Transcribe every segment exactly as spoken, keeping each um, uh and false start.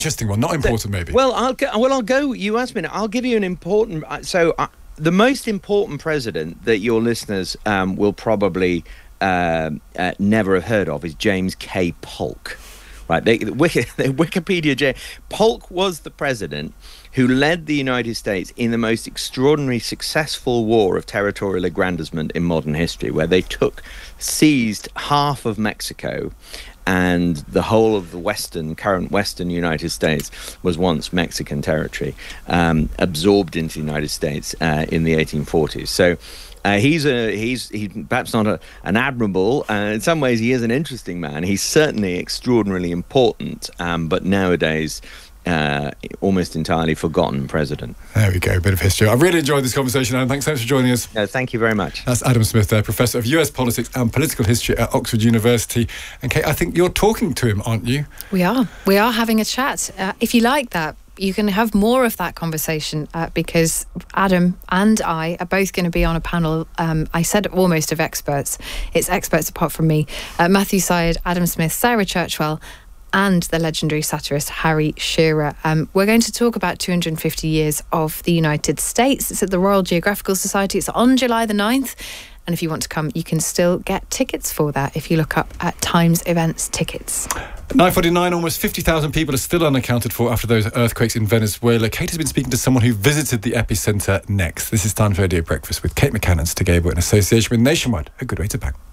Interesting one, not important, so, maybe. Well, I'll go. Well, I'll go. You asked me. I'll give you an important. So, uh, the most important president that your listeners um, will probably uh, uh, never have heard of is James K. Polk. Right? They, the, Wiki, the Wikipedia. J- Polk was the president who led the United States in the most extraordinary, successful war of territorial aggrandizement in modern history, where they took, seized half of Mexico. And the whole of the western, current western United States was once Mexican territory, um, absorbed into the United States uh, in the eighteen forties. So uh, he's a he's he's perhaps not a, an admirable. Uh, in some ways, he is an interesting man. He's certainly extraordinarily important, um, but nowadays. Uh, almost entirely forgotten president. There we go, a bit of history. I really enjoyed this conversation, Adam. Thanks so much for joining us. No, thank you very much. That's Adam Smith there, Professor of U S Politics and Political History at Oxford University. And Kate, I think you're talking to him, aren't you? We are. We are having a chat. Uh, if you like that, you can have more of that conversation uh, because Adam and I are both going to be on a panel, um, I said almost of experts. It's experts apart from me. Uh, Matthew Syed, Adam Smith, Sarah Churchwell, and the legendary satirist Harry Shearer. Um, we're going to talk about two hundred fifty years of the United States. It's at the Royal Geographical Society. It's on July the ninth. And if you want to come, you can still get tickets for that if you look up at Times Events Tickets. nine forty-nine, almost fifty thousand people are still unaccounted for after those earthquakes in Venezuela. Kate has been speaking to someone who visited the epicentre next. This is Times Radio Breakfast with Kate McCann and Stig Abel in association with Nationwide. A good way to bank.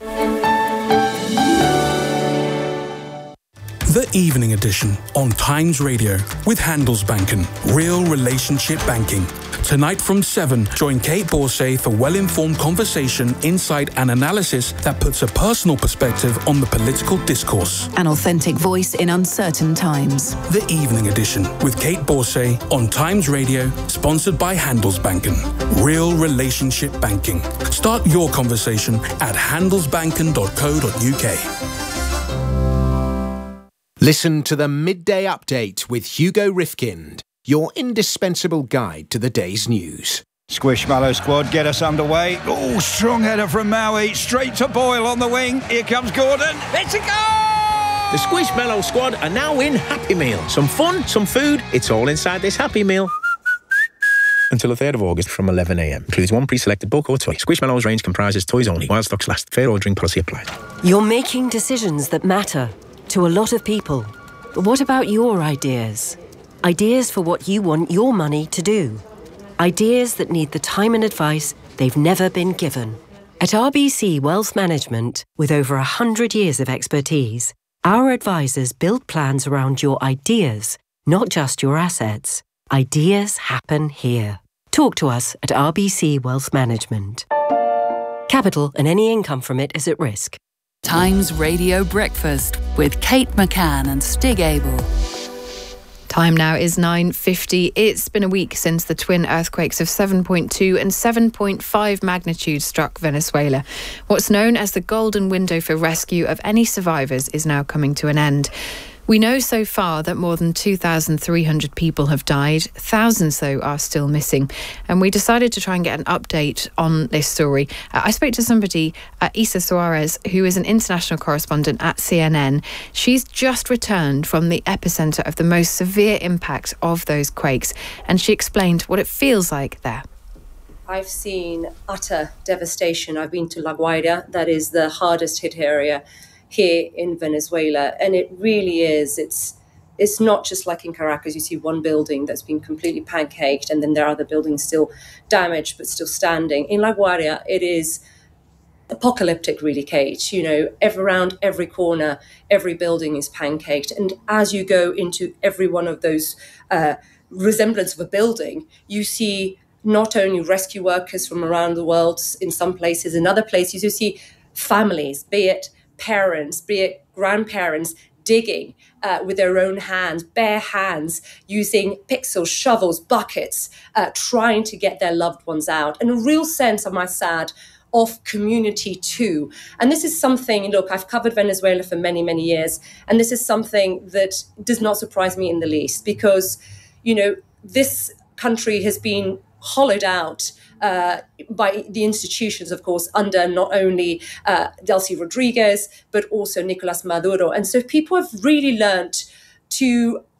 The Evening Edition on Times Radio with Handelsbanken, real relationship banking. Tonight from seven, join Kate Borsay for well-informed conversation, insight and analysis that puts a personal perspective on the political discourse. An authentic voice in uncertain times. The Evening Edition with Kate Borsay on Times Radio, sponsored by Handelsbanken, real relationship banking. Start your conversation at handelsbanken dot co dot uk. Listen to the Midday Update with Hugo Rifkind, your indispensable guide to the day's news. Squishmallow squad get us underway. Oh, strong header from Maui, straight to Boyle on the wing. Here comes Gordon. It's a goal! The Squishmallow squad are now in Happy Meal. Some fun, some food, it's all inside this Happy Meal. Until the third of August from eleven a m. Includes one pre-selected book or toy. Squishmallows range comprises toys only. While stocks last. Fair ordering policy applied. You're making decisions that matter to a lot of people. But what about your ideas? Ideas for what you want your money to do. Ideas that need the time and advice they've never been given. At R B C Wealth Management, with over one hundred years of expertise, our advisors build plans around your ideas, not just your assets. Ideas happen here. Talk to us at R B C Wealth Management. Capital and any income from it is at risk. Times Radio Breakfast with Kate McCann and Stig Abel. Time now is nine fifty. It's been a week since the twin earthquakes of seven point two and seven point five magnitude struck Venezuela. What's known as the golden window for rescue of any survivors is now coming to an end. We know so far that more than two thousand three hundred people have died. Thousands, though, are still missing. And we decided to try and get an update on this story. Uh, I spoke to somebody, uh, Isa Suarez, who is an international correspondent at C N N. She's just returned from the epicentre of the most severe impact of those quakes. And she explained what it feels like there. I've seen utter devastation. I've been to La Guaira, that is the hardest hit area here in Venezuela, and it really is, it's it's not just like in Caracas, you see one building that's been completely pancaked and then there are other buildings still damaged but still standing. In La Guaira, it is apocalyptic really, Kate. You know, every, around every corner, every building is pancaked, and as you go into every one of those uh, resemblance of a building, you see not only rescue workers from around the world in some places, in other places you see families, be it parents, be it grandparents, digging uh, with their own hands, bare hands, using picks, shovels, buckets, uh, trying to get their loved ones out. And a real sense, I must add, of community too. And this is something, look, I've covered Venezuela for many, many years, and this is something that does not surprise me in the least because, you know, this country has been hollowed out Uh, by the institutions, of course, under not only uh, Delcy Rodriguez, but also Nicolas Maduro. And so people have really learned to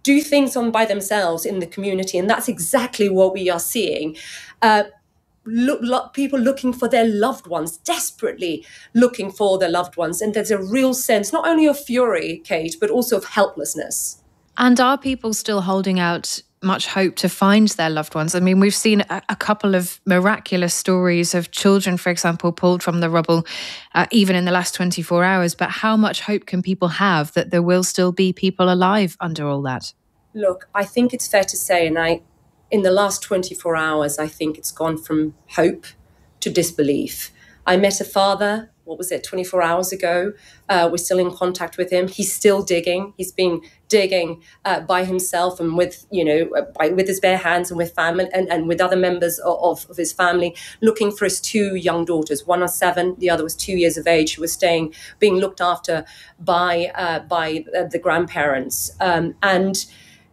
do things on by themselves in the community. And that's exactly what we are seeing. Uh, look, look, people looking for their loved ones, desperately looking for their loved ones. And there's a real sense, not only of fury, Kate, but also of helplessness. And are people still holding out much hope to find their loved ones? I mean, we've seen a, a couple of miraculous stories of children, for example, pulled from the rubble, uh, even in the last twenty-four hours. But how much hope can people have that there will still be people alive under all that? Look, I think it's fair to say, and I, in the last twenty-four hours, I think it's gone from hope to disbelief. I met a father, what was it, twenty-four hours ago. Uh, we're still in contact with him. He's still digging. He's been digging uh, by himself and with, you know, by, with his bare hands and with family and, and with other members of, of his family, looking for his two young daughters. One was seven, the other was two years of age, who was staying, being looked after by uh, by uh, the grandparents. Um, and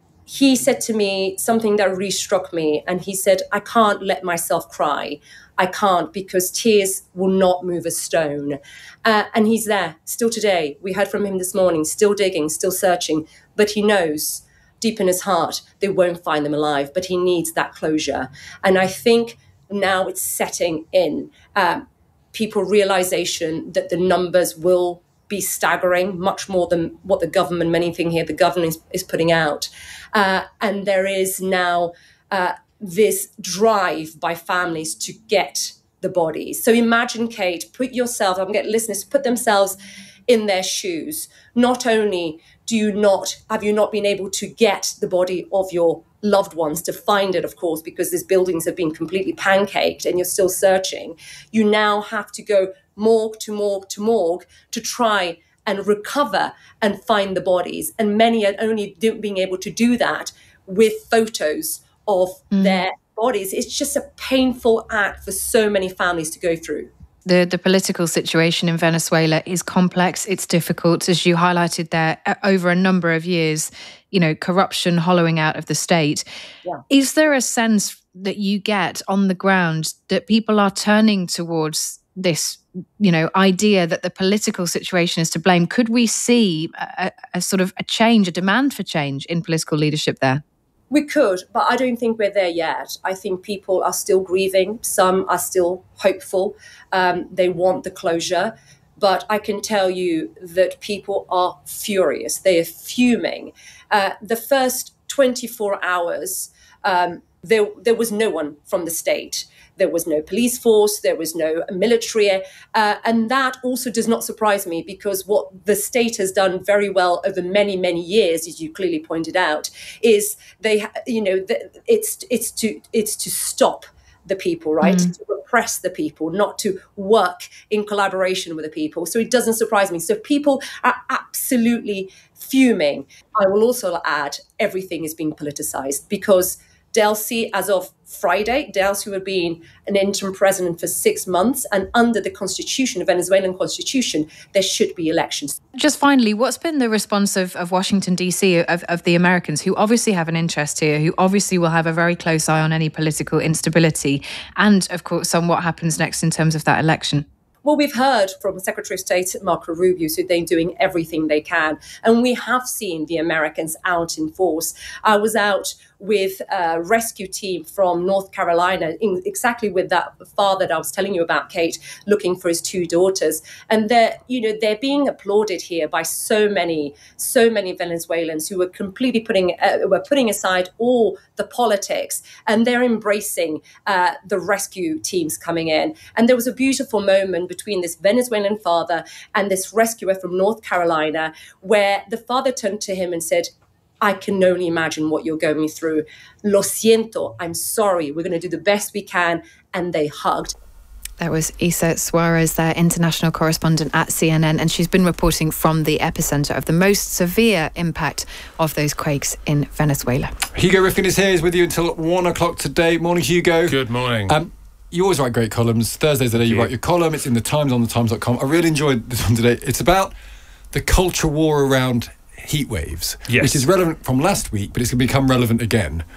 he said to me something that really struck me. And he said, I can't let myself cry. I can't, because tears will not move a stone. Uh, and he's there still today. We heard from him this morning, still digging, still searching. But he knows deep in his heart they won't find them alive. But he needs that closure. And I think now it's setting in. Uh, people realization that the numbers will be staggering, much more than what the government, many things here, the government is, is putting out. Uh, and there is now uh, this drive by families to get the bodies. So imagine, Kate, put yourself, I'm getting listeners to put themselves in their shoes. Not only do you not, have you not been able to get the body of your loved ones, to find it, of course, because these buildings have been completely pancaked and you're still searching. You now have to go morgue to morgue to morgue to try and recover and find the bodies. And many are only do, being able to do that with photos of mm. their bodies. It's just a painful act for so many families to go through. The the political situation in Venezuela is complex. It's difficult, as you highlighted there, over a number of years, you know, corruption hollowing out of the state. Yeah. Is there a sense that you get on the ground that people are turning towards this, you know, idea that the political situation is to blame? Could we see a, a sort of a change, a demand for change in political leadership there? We could, but I don't think we're there yet. I think people are still grieving. Some are still hopeful. Um, they want the closure. But I can tell you that people are furious. They are fuming. Uh, the first twenty-four hours, um, there, there was no one from the state. There was no police force, there was no military. Uh, and that also does not surprise me, because what the state has done very well over many, many years, as you clearly pointed out, is they, you know, it's it's to it's to stop the people, right? Mm. To repress the people, not to work in collaboration with the people. So it doesn't surprise me. So people are absolutely fuming. I will also add, everything is being politicized, because Delcy, as of Friday, Delcy would have been an interim president for six months. And under the constitution, the Venezuelan constitution, there should be elections. Just finally, what's been the response of, of Washington, D C, of, of the Americans, who obviously have an interest here, who obviously will have a very close eye on any political instability and, of course, on what happens next in terms of that election? Well, we've heard from Secretary of State Marco Rubio, so they're doing everything they can. And we have seen the Americans out in force. I was out with a rescue team from North Carolina, in, exactly with that father that I was telling you about, Kate, looking for his two daughters. And they're, you know, they're being applauded here by so many, so many Venezuelans who were completely putting, uh, were putting aside all the politics, and they're embracing uh, the rescue teams coming in. And there was a beautiful moment between this Venezuelan father and this rescuer from North Carolina, where the father turned to him and said, I can only imagine what you're going through. Lo siento, I'm sorry. We're going to do the best we can. And they hugged. That was Isa Suarez, their international correspondent at C N N, and she's been reporting from the epicenter of the most severe impact of those quakes in Venezuela. Hugo Rifkin is here. He's with you until one o'clock today. Morning, Hugo. Good morning. Um, You always write great columns. Thursdays, the day you write your column. It's in the Times, on the times dot com. I really enjoyed this one today. It's about the culture war around heat waves, yes. which is relevant from last week, but it's going to become relevant again.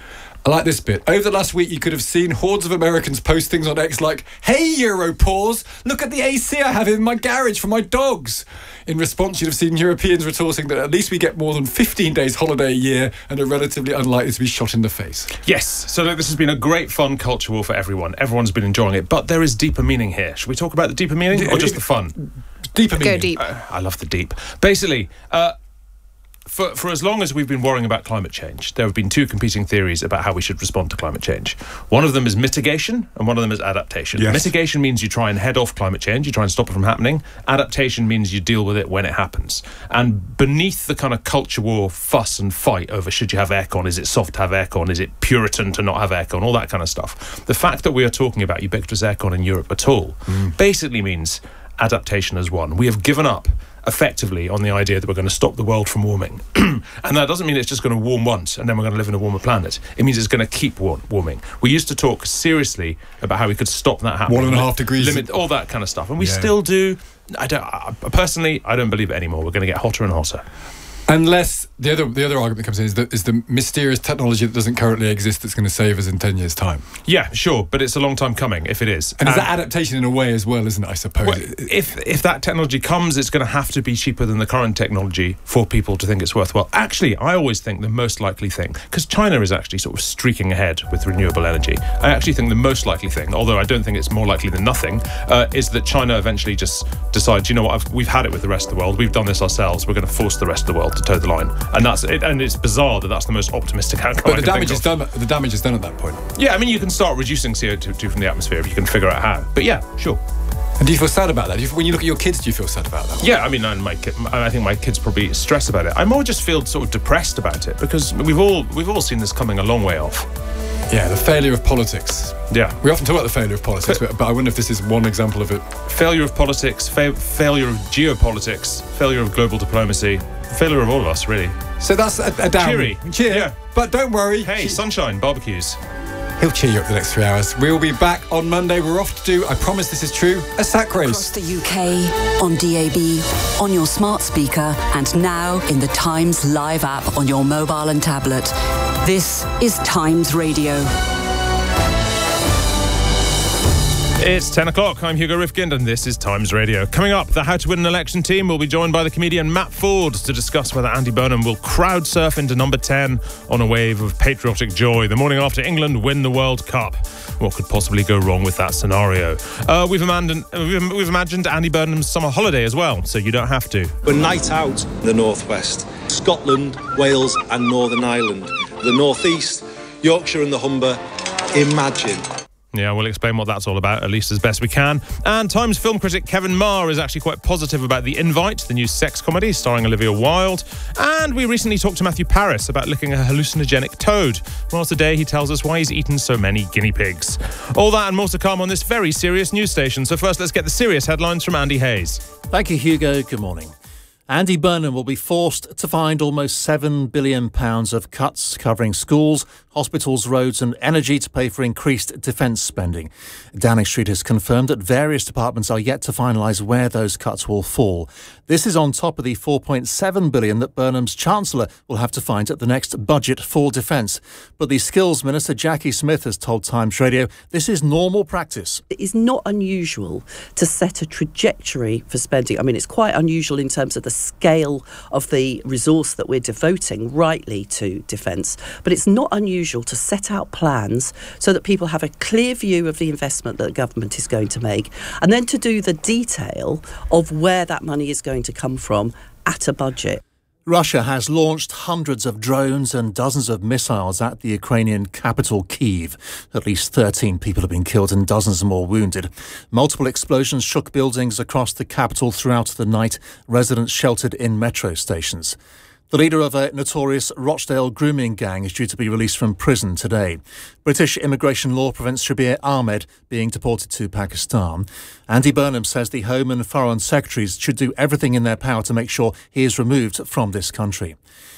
I like this bit. Over the last week, you could have seen hordes of Americans post things on X like, "Hey, Europause, look at the A C I have in my garage for my dogs." In response, you'd have seen Europeans retorting that at least we get more than fifteen days holiday a year and are relatively unlikely to be shot in the face. Yes, so look, this has been a great fun culture war for everyone. Everyone's been enjoying it, but there is deeper meaning here. Should we talk about the deeper meaning D- or just the fun? Deeper meaning. Go deep. Uh, I love the deep. Basically, uh, For, for as long as we've been worrying about climate change, there have been two competing theories about how we should respond to climate change. One of them is mitigation, and one of them is adaptation. Yes. Mitigation means you try and head off climate change, you try and stop it from happening. Adaptation means you deal with it when it happens. And beneath the kind of culture war fuss and fight over should you have aircon, is it soft to have aircon, is it Puritan to not have aircon, all that kind of stuff. The fact that we are talking about ubiquitous aircon in Europe at all mm. basically means adaptation has won. We have given up effectively on the idea that we're going to stop the world from warming. And that doesn't mean it's just going to warm once and then we're going to live in a warmer planet. It means it's going to keep war- warming. We used to talk seriously about how we could stop that happening. One and a half degrees. Limit all that kind of stuff. And we Yeah. still do. I don't. I, personally, I don't believe it anymore. We're going to get hotter and hotter. Unless the other the other argument that comes in is the, is the mysterious technology that doesn't currently exist that's going to save us in ten years' time. Yeah, sure, but it's a long time coming if it is. And is And- that adaptation in a way as well, isn't it, I suppose? Well, if if that technology comes, it's going to have to be cheaper than the current technology for people to think it's worthwhile. Actually, I always think the most likely thing, because China is actually sort of streaking ahead with renewable energy, I actually think the most likely thing, although I don't think it's more likely than nothing, uh, is that China eventually just decides, you know what, I've, we've had it with the rest of the world, we've done this ourselves, we're going to force the rest of the world to toe the line. And that's it, and it's bizarre that that's the most optimistic outcome. But I the can damage think is of. done. The damage is done at that point. Yeah, I mean, you can start reducing C O two from the atmosphere if you can figure out how. But yeah, sure. And do you feel sad about that? Do you, when you look at your kids, do you feel sad about that? Yeah, I mean, and my kid, I think my kids probably stress about it. I more just feel sort of depressed about it because we've all we've all seen this coming a long way off. Yeah, the failure of politics. Yeah. We often talk about the failure of politics, but, but I wonder if this is one example of it. Failure of politics, fa- failure of geopolitics, failure of global diplomacy, failure of all of us, really. So that's a, a down. Cheery. Cheer. Yeah. But don't worry. Hey, Che- sunshine, barbecues. He'll cheer you up the next three hours. We'll be back on Monday. We're off to do, I promise this is true, a sack race. Across the U K, on D A B, on your smart speaker, and now in the Times Live app on your mobile and tablet. This is Times Radio. It's ten o'clock. I'm Hugo Rifkind, and this is Times Radio. Coming up, the How to Win an Election team will be joined by the comedian Matt Ford to discuss whether Andy Burnham will crowd surf into number ten on a wave of patriotic joy the morning after England win the World Cup. What could possibly go wrong with that scenario? Uh, we've, imagined, we've, we've imagined Andy Burnham's summer holiday as well, so you don't have to. We're night out in the northwest, Scotland, Wales and Northern Ireland. The northeast, Yorkshire and the Humber. Imagine. Yeah, we'll explain what that's all about, at least as best we can. And Times film critic Kevin Marr is actually quite positive about The Invite, the new sex comedy starring Olivia Wilde. And we recently talked to Matthew Parris about licking a hallucinogenic toad. Well, today he tells us why he's eaten so many guinea pigs. All that and more to come on this very serious news station. So first, let's get the serious headlines from Andy Hayes. Thank you, Hugo. Good morning. Andy Burnham will be forced to find almost seven billion pounds of cuts covering schools, hospitals, roads and energy to pay for increased defence spending. Downing Street has confirmed that various departments are yet to finalise where those cuts will fall. This is on top of the four point seven billion pounds that Burnham's Chancellor will have to find at the next budget for defence. But the Skills Minister, Jackie Smith, has told Times Radio this is normal practice. It is not unusual to set a trajectory for spending. I mean, it's quite unusual in terms of the scale of the resource that we're devoting rightly to defence. But it's not unusual to set out plans so that people have a clear view of the investment that the government is going to make, and then to do the detail of where that money is going to come from at a budget. Russia has launched hundreds of drones and dozens of missiles at the Ukrainian capital, Kyiv. At least thirteen people have been killed and dozens more wounded. Multiple explosions shook buildings across the capital throughout the night, residents sheltered in metro stations. The leader of a notorious Rochdale grooming gang is due to be released from prison today. British immigration law prevents Shabir Ahmed being deported to Pakistan. Andy Burnham says the Home and Foreign Secretaries should do everything in their power to make sure he is removed from this country.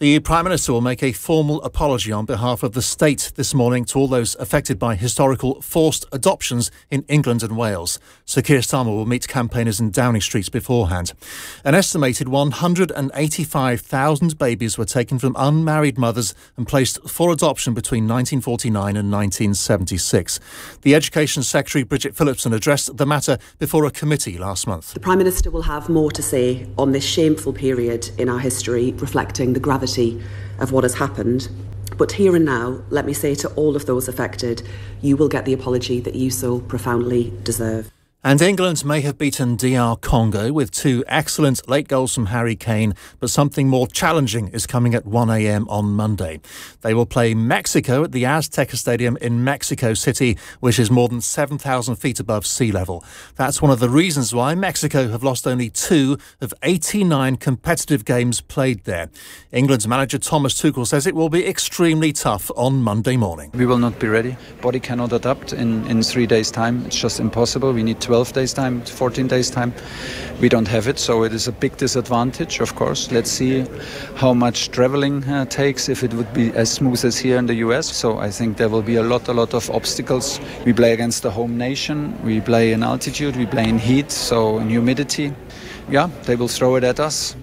The Prime Minister will make a formal apology on behalf of the state this morning to all those affected by historical forced adoptions in England and Wales. Sir Keir Starmer will meet campaigners in Downing Street beforehand. An estimated one hundred eighty-five thousand babies were taken from unmarried mothers and placed for adoption between nineteen forty-nine and nineteen seventy-six. The Education Secretary, Bridget Phillipson, addressed the matter before a committee last month. The Prime Minister will have more to say on this shameful period in our history, reflecting the gravity of what has happened. But here and now, let me say to all of those affected, you will get the apology that you so profoundly deserve. And England may have beaten D R Congo with two excellent late goals from Harry Kane, but something more challenging is coming at one a.m. on Monday. They will play Mexico at the Azteca Stadium in Mexico City, which is more than seven thousand feet above sea level. That's one of the reasons why Mexico have lost only two of eighty-nine competitive games played there. England's manager Thomas Tuchel says it will be extremely tough on Monday morning. We will not be ready. Body cannot adapt in, in three days' time. It's just impossible. We need twelve days time, fourteen days time. We don't have it, so it is a big disadvantage, of course. Let's see how much traveling uh, takes, if it would be as smooth as here in the U S. So I think there will be a lot, a lot of obstacles. We play against the home nation. We play in altitude. We play in heat, so in humidity. Yeah, they will throw it at us.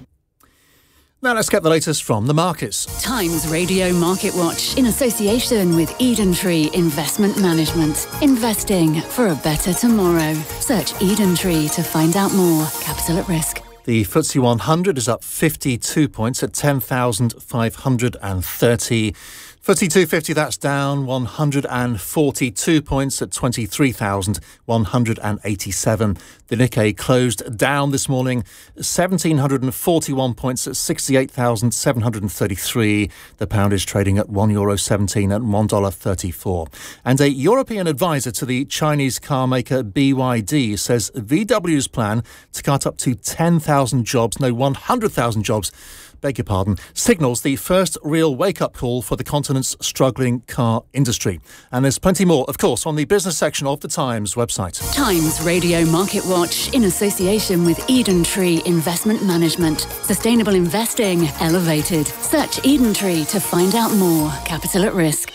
Now let's get the latest from the markets. Times Radio Market Watch in association with Eden Tree Investment Management. Investing for a better tomorrow. Search Eden Tree to find out more. Capital at risk. The F T S E one hundred is up fifty-two points at ten thousand five hundred thirty. F T S E two fifty, that's down one hundred forty-two points at twenty-three thousand one hundred eighty-seven. The Nikkei closed down this morning, one thousand seven hundred forty-one points at sixty-eight thousand seven hundred thirty-three. The pound is trading at one euro seventeen and one dollar thirty-four. And a European advisor to the Chinese car maker B Y D says V W's plan to cut up to ten thousand jobs, no, one hundred thousand jobs, beg your pardon, signals the first real wake-up call for the continent's struggling car industry. And there's plenty more, of course, on the business section of the Times website. Times Radio Market Watch in association with Eden Tree Investment Management. Sustainable investing elevated. Search Eden Tree to find out more. Capital at risk.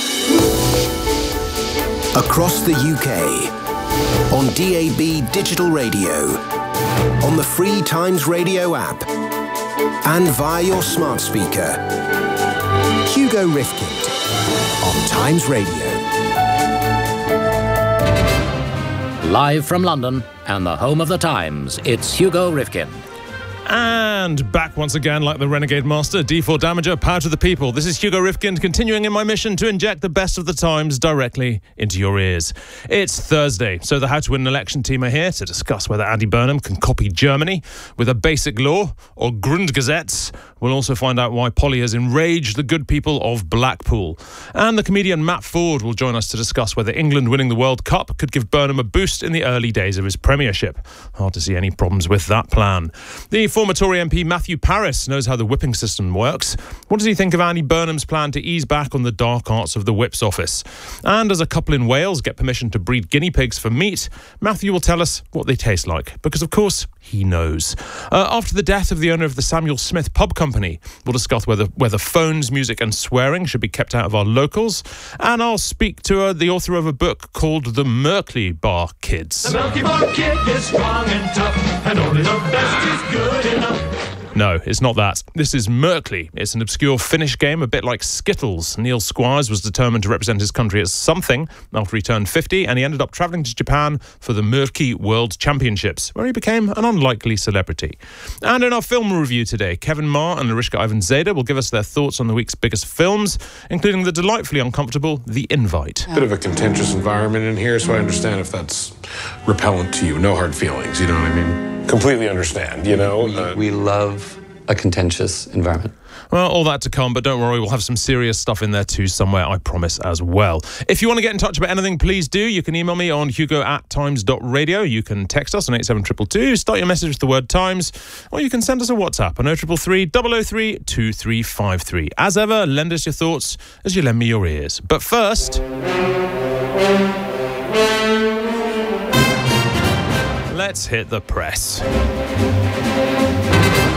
Across the U K, on D A B Digital Radio, on the free Times Radio app, and via your smart speaker. Hugo Rifkind on Times Radio. Live from London and the home of the Times, it's Hugo Rifkind. And back once again like the Renegade Master, D four Damager, power to the people. This is Hugo Rifkind continuing in my mission to inject the best of the Times directly into your ears. It's Thursday, so the How to Win an Election team are here to discuss whether Andy Burnham can copy Germany with a basic law or Grundgesetz. We'll also find out why Polly has enraged the good people of Blackpool. And the comedian Matt Ford will join us to discuss whether England winning the World Cup could give Burnham a boost in the early days of his premiership. Hard to see any problems with that plan. The former Tory M P Matthew Parris knows how the whipping system works. What does he think of Andy Burnham's plan to ease back on the dark arts of the whip's office? And as a couple in Wales get permission to breed guinea pigs for meat, Matthew will tell us what they taste like, because of course he knows. Uh, after the death of the owner of the Samuel Smith Pub Company, we'll discuss whether whether phones, music and swearing should be kept out of our locals. And I'll speak to uh, the author of a book called The Merkley Bar Kids. The Merkley Bar Kid is strong and tough, and only the best is good enough. No, it's not that. This is Merkley. It's an obscure Finnish game, a bit like Skittles. Neil Squires was determined to represent his country as something after he turned fifty, and he ended up travelling to Japan for the Merkley World Championships, where he became an unlikely celebrity. And in our film review today, Kevin Marr and Larishka Ivanzadeh will give us their thoughts on the week's biggest films, including the delightfully uncomfortable The Invite. Bit of a contentious environment in here, so I understand if that's repellent to you. No hard feelings, you know what I mean? Completely understand, you know? We, uh, we love a contentious environment. Well, all that to come, but don't worry, we'll have some serious stuff in there too somewhere, I promise, as well. If you want to get in touch about anything, please do. You can email me on hugo at times dot radio. You can text us on eight seven two two two, start your message with the word Times, or you can send us a WhatsApp on oh three three three, double oh three, two three five three. As ever, lend us your thoughts as you lend me your ears. But first, let's hit the press, where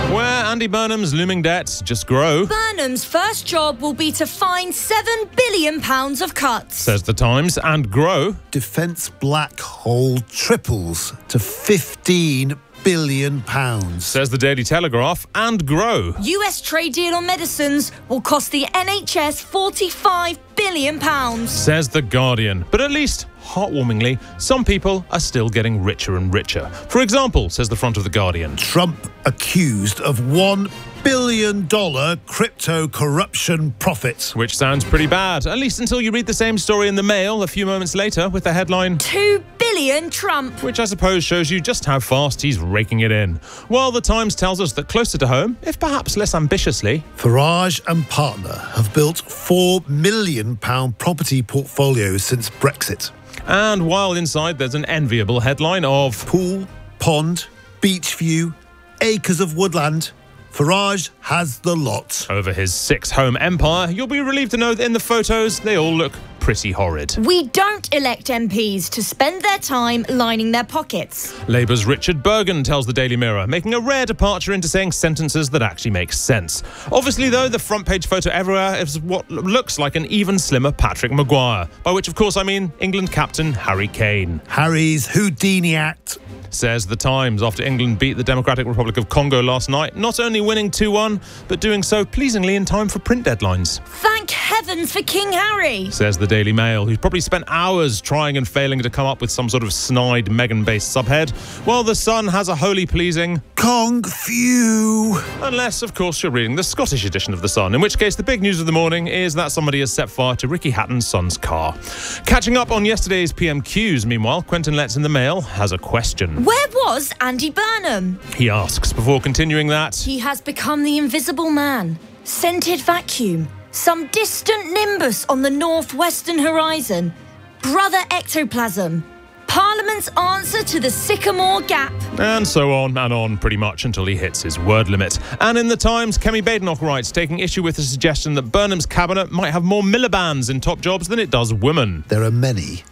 Andy Burnham's looming debts just grow. Burnham's first job will be to find seven billion pounds of cuts, says The Times, and grow. Defence black hole triples to fifteen billion pounds, says the Daily Telegraph, and grow. U S trade deal on medicines will cost the N H S forty-five billion pounds, says The Guardian. But at least, heartwarmingly, some people are still getting richer and richer. For example, says the front of The Guardian, Trump accused of one billion dollar crypto corruption profits. Which sounds pretty bad, at least until you read the same story in the Mail a few moments later with the headline, two billion Trump, which I suppose shows you just how fast he's raking it in. While The Times tells us that closer to home, if perhaps less ambitiously, Farage and partner have built four million pound property portfolios since Brexit. And while inside there's an enviable headline of pool, pond, beach view, acres of woodland, Farage has the lot. Over his six-home empire, you'll be relieved to know that in the photos, they all look pretty horrid. We don't elect M Ps to spend their time lining their pockets. Labour's Richard Bergen tells the Daily Mirror, making a rare departure into saying sentences that actually make sense. Obviously, though, the front-page photo everywhere is what looks like an even slimmer Patrick Maguire, by which, of course, I mean England captain Harry Kane. Harry's Houdini act, says The Times, after England beat the Democratic Republic of Congo last night, not only winning two one, but doing so pleasingly in time for print deadlines. Thank heavens for King Harry, says the Daily Mail, who's probably spent hours trying and failing to come up with some sort of snide Meghan-based subhead, while The Sun has a wholly pleasing Kong Phew. Unless, of course, you're reading the Scottish edition of The Sun, in which case the big news of the morning is that somebody has set fire to Ricky Hatton's son's car. Catching up on yesterday's P M Qs, meanwhile, Quentin Letts in the Mail has a question. Where was Andy Burnham? He asks, before continuing that he has become the invisible man, scented vacuum, some distant nimbus on the northwestern horizon, brother ectoplasm, Parliament's answer to the Sycamore Gap. And so on and on, pretty much, until he hits his word limit. And in The Times, Kemi Badenoch writes, taking issue with the suggestion that Burnham's cabinet might have more Miliband's in top jobs than it does women. There are many,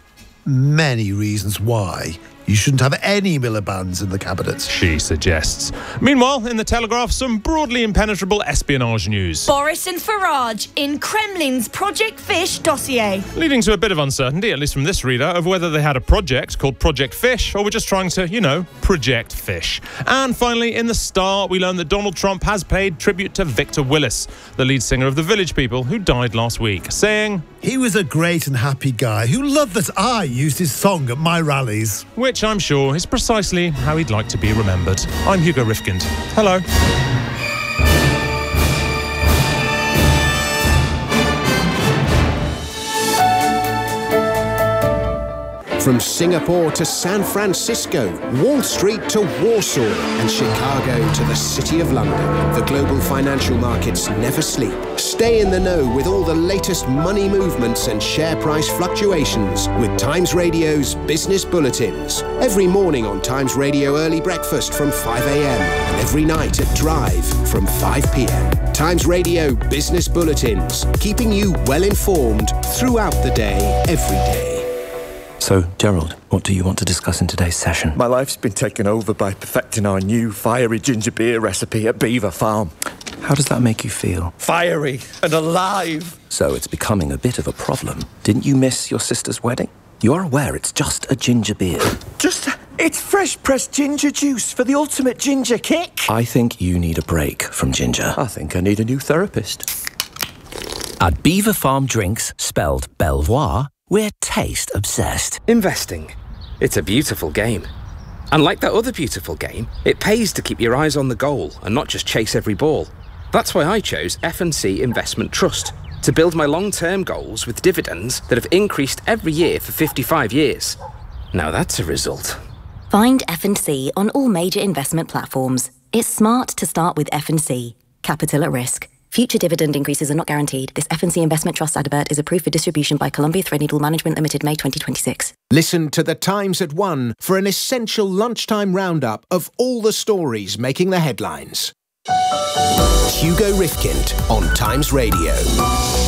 many reasons why you shouldn't have any Miliband's in the cabinet, she suggests. Meanwhile, in The Telegraph, some broadly impenetrable espionage news. Boris and Farage in Kremlin's Project Fish dossier. Leading to a bit of uncertainty, at least from this reader, of whether they had a project called Project Fish or were just trying to, you know, project fish. And finally, in The Star, we learn that Donald Trump has paid tribute to Victor Willis, the lead singer of the Village People, who died last week, saying, he was a great and happy guy who loved that I used his song at my rallies. Which I'm sure is precisely how he'd like to be remembered. I'm Hugo Rifkind. Hello. From Singapore to San Francisco, Wall Street to Warsaw, and Chicago to the City of London, the global financial markets never sleep. Stay in the know with all the latest money movements and share price fluctuations with Times Radio's Business Bulletins. Every morning on Times Radio Early Breakfast from five a m and every night at Drive from five p m. Times Radio Business Bulletins, keeping you well informed throughout the day, every day. So, Gerald, what do you want to discuss in today's session? My life's been taken over by perfecting our new fiery ginger beer recipe at Beaver Farm. How does that make you feel? Fiery and alive! So it's becoming a bit of a problem. Didn't you miss your sister's wedding? You're aware it's just a ginger beer. Just... it's fresh-pressed ginger juice for the ultimate ginger kick. I think you need a break from ginger. I think I need a new therapist. At Beaver Farm Drinks, spelled Belvoir, we're taste obsessed. Investing. It's a beautiful game. And like that other beautiful game, it pays to keep your eyes on the goal and not just chase every ball. That's why I chose F and C Investment Trust, to build my long-term goals with dividends that have increased every year for fifty-five years. Now that's a result. Find F and C on all major investment platforms. It's smart to start with F and C. Capital at risk. Future dividend increases are not guaranteed. This F and C Investment Trust advert is approved for distribution by Columbia Threadneedle Management Limited, May twenty twenty-six. Listen to The Times at one for an essential lunchtime roundup of all the stories making the headlines. Hugo Rifkind on Times Radio.